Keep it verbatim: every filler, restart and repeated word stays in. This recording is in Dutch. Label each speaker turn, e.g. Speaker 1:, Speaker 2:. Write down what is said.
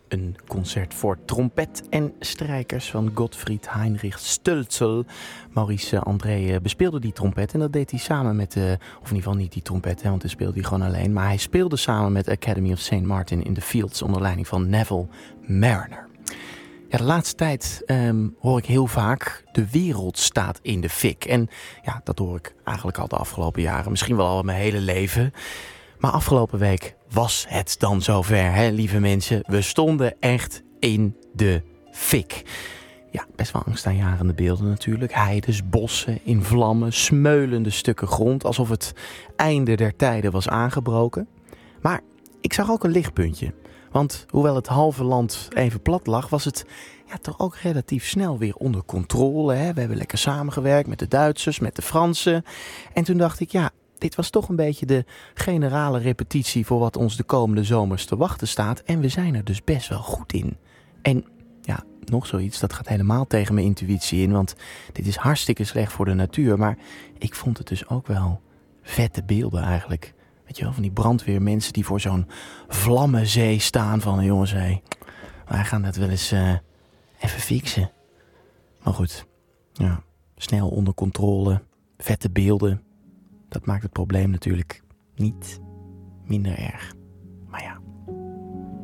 Speaker 1: Een concert voor trompet en strijkers van Gottfried Heinrich Stölzel. Maurice André bespeelde die trompet en dat deed hij samen met, uh, of in ieder geval niet die trompet, hè, want hij speelde hij gewoon alleen. Maar hij speelde samen met Academy of Saint Martin in the Fields onder leiding van Neville Marriner. Ja, de laatste tijd um, hoor ik heel vaak, de wereld staat in de fik. En ja, dat hoor ik eigenlijk al de afgelopen jaren, misschien wel al mijn hele leven. Maar afgelopen week was het dan zover, hè, lieve mensen. We stonden echt in de fik. Ja, best wel angstaanjagende beelden natuurlijk. Heides, bossen in vlammen, smeulende stukken grond, alsof het einde der tijden was aangebroken. Maar ik zag ook een lichtpuntje. Want hoewel het halve land even plat lag, was het ja, toch ook relatief snel weer onder controle. Hè? We hebben lekker samengewerkt met de Duitsers, met de Fransen. En toen dacht ik, ja, dit was toch een beetje de generale repetitie voor wat ons de komende zomers te wachten staat. En we zijn er dus best wel goed in. En ja, nog zoiets, dat gaat helemaal tegen mijn intuïtie in. Want dit is hartstikke slecht voor de natuur. Maar ik vond het dus ook wel vette beelden eigenlijk. Weet je wel, van die brandweermensen die voor zo'n vlammenzee staan van, jongens, hé, wij gaan dat wel eens uh, even fixen. Maar goed, ja, snel onder controle, vette beelden. Dat maakt het probleem natuurlijk niet minder erg.